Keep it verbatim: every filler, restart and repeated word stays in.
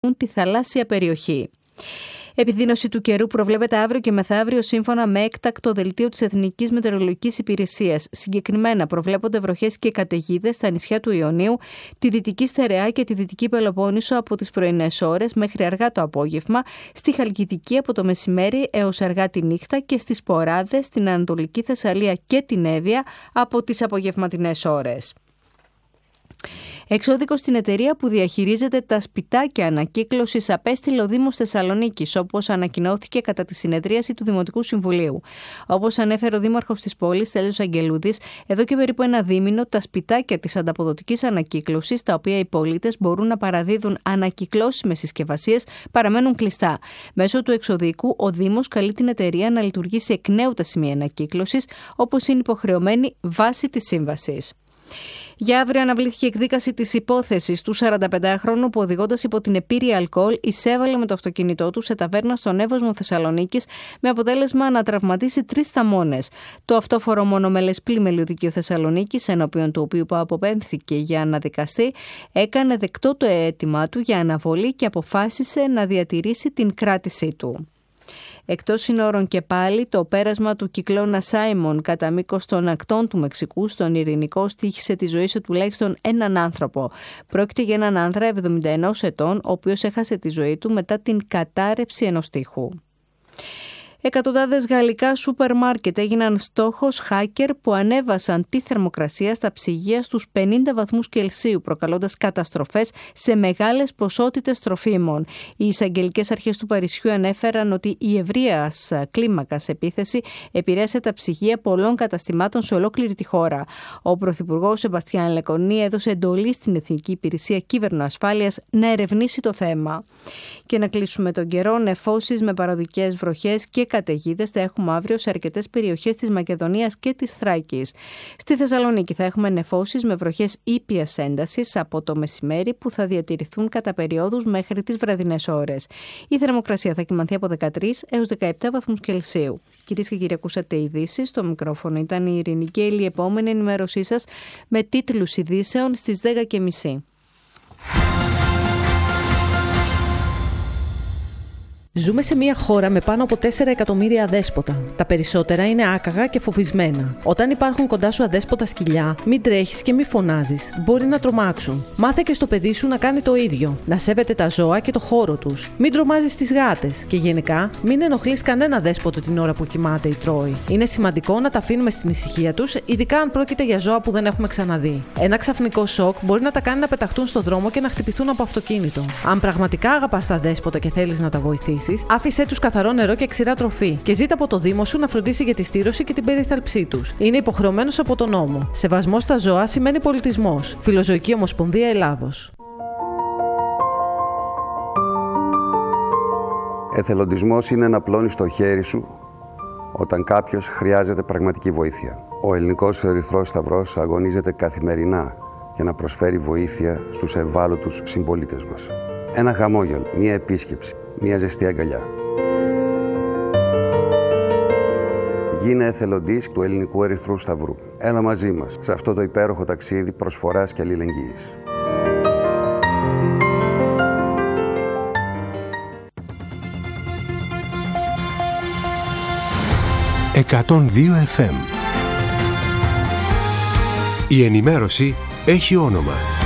τη θαλάσσια περιοχή. Επιδείνωση του καιρού προβλέπεται αύριο και μεθαύριο σύμφωνα με έκτακτο δελτίο της Εθνικής Μετεωρολογικής Υπηρεσίας. Συγκεκριμένα προβλέπονται βροχές και καταιγίδες στα νησιά του Ιωνίου, τη Δυτική Στερεά και τη Δυτική Πελοπόννησο από τις πρωινές ώρες μέχρι αργά το απόγευμα, στη Χαλκιδική από το μεσημέρι έως αργά τη νύχτα και στις Ποράδες, στην Ανατολική Θεσσαλία και την Εύβοια από τις απογευματινές ώρες. Εξώδικο στην εταιρεία που διαχειρίζεται τα σπιτάκια ανακύκλωσης απέστειλε ο Δήμος Θεσσαλονίκης, όπως ανακοινώθηκε κατά τη συνεδρίαση του Δημοτικού Συμβουλίου. Όπως ανέφερε ο Δήμαρχος της πόλης, Στέλιος Αγγελούδης, εδώ και περίπου ένα δίμηνο τα σπιτάκια της ανταποδοτικής ανακύκλωσης, τα οποία οι πολίτες μπορούν να παραδίδουν ανακυκλώσιμες συσκευασίες, παραμένουν κλειστά. Μέσω του εξωδικού, ο Δήμος καλεί την εταιρεία να λειτουργήσει εκ νέου τα σημεία ανακύκλωσης, όπως είναι υποχρεωμένη βάσει της σύμβασης. Για αύριο αναβλήθηκε η εκδίκαση της υπόθεσης του σαρανταπεντάχρονου που, οδηγώντας υπό την επίρρεια αλκοόλ, εισέβαλε με το αυτοκίνητό του σε ταβέρνα στον Εύωσμο Θεσσαλονίκης με αποτέλεσμα να τραυματίσει τρεις θαμώνες. Το αυτόφορο μονομελές πλημελιού Δικείου Θεσσαλονίκης, ενώπιον του οποίου αποπέμφθηκε για να δικαστεί, έκανε δεκτό το αίτημά του για αναβολή και αποφάσισε να διατηρήσει την κράτησή του. Εκτός συνόρων και πάλι, το πέρασμα του κυκλώνα Σάιμον κατά μήκος των ακτών του Μεξικού στον Ειρηνικό στοίχησε τη ζωή σε τουλάχιστον έναν άνθρωπο. Πρόκειται για έναν άνδρα εβδομήντα ενός ετών, ο οποίος έχασε τη ζωή του μετά την κατάρρευση ενός τοίχου. Εκατοντάδες γαλλικά σούπερ μάρκετ έγιναν στόχος hacker που ανέβασαν τη θερμοκρασία στα ψυγεία στους πενήντα βαθμούς Κελσίου, προκαλώντας καταστροφές σε μεγάλες ποσότητες τροφίμων. Οι εισαγγελικές αρχές του Παρισιού ανέφεραν ότι η ευρείας κλίμακας επίθεση επηρέασε τα ψυγεία πολλών καταστημάτων σε ολόκληρη τη χώρα. Ο Πρωθυπουργός Σεμπαστιάν Λεκονή έδωσε εντολή στην Εθνική Υπηρεσία Κύβερνο-Ασφάλειας να ερευνήσει το θέμα. Και να κλείσουμε τον καιρό, νεφώσεις με παροδικές βροχές και καταιγίδες θα έχουμε αύριο σε αρκετές περιοχές της Μακεδονίας και της Θράκης. Στη Θεσσαλονίκη θα έχουμε νεφώσεις με βροχές ήπιας έντασης από το μεσημέρι που θα διατηρηθούν κατά περιόδους μέχρι τις βραδινές ώρες. Η θερμοκρασία θα κυμανθεί από δεκατρείς έως δεκαεπτά βαθμούς Κελσίου. Κυρίες και κύριοι, ακούσατε ειδήσεις. Στο μικρόφωνο ήταν η Ειρηνή Γκέιλη. Η επόμενη ενημέρωσή σας με τίτλους ειδήσεων στις δέκα και μισή. Ζούμε σε μια χώρα με πάνω από τέσσερα εκατομμύρια αδέσποτα. Τα περισσότερα είναι άκαγα και φοβισμένα. Όταν υπάρχουν κοντά σου αδέσποτα σκυλιά, μην τρέχεις και μην φωνάζεις. Μπορεί να τρομάξουν. Μάθε και στο παιδί σου να κάνει το ίδιο. Να σέβεται τα ζώα και το χώρο τους. Μην τρομάζεις τις γάτες. Και γενικά, μην ενοχλείς κανένα δέσποτο την ώρα που κοιμάται ή τρώει. Είναι σημαντικό να τα αφήνουμε στην ησυχία τους, ειδικά αν πρόκειται για ζώα που δεν έχουμε ξαναδεί. Ένα ξαφνικό σοκ μπορεί να τα κάνει να πεταχτούν στο δρόμο και να χτυπηθούν από αυτοκίνητο. Αν πραγματικά αγαπάς τα δέσποτα και θέλεις να τα βοηθήσεις, άφησέ τους καθαρό νερό και ξηρά τροφή και ζήτα από το Δήμο σου να φροντίσει για τη στήρωση και την περίθαλψή τους. Είναι υποχρεωμένος από τον νόμο. Σεβασμός στα ζώα σημαίνει πολιτισμός. Φιλοζωική Ομοσπονδία Ελλάδος. Εθελοντισμός είναι να πλώνεις το χέρι σου όταν κάποιος χρειάζεται πραγματική βοήθεια. Ο Ελληνικός Ερυθρός Σταυρός αγωνίζεται καθημερινά για να προσφέρει βοήθεια στους ευάλωτους συμπολίτες μας. Ένα χαμόγελο, μία επίσκεψη, μία ζεστή αγκαλιά. Γίνε εθελοντής του Ελληνικού Ερυθρού Σταυρού. Έλα μαζί μας σε αυτό το υπέροχο ταξίδι προσφοράς και αλληλεγγύης. εκατόν δύο εφ εμ. Η ενημέρωση έχει όνομα.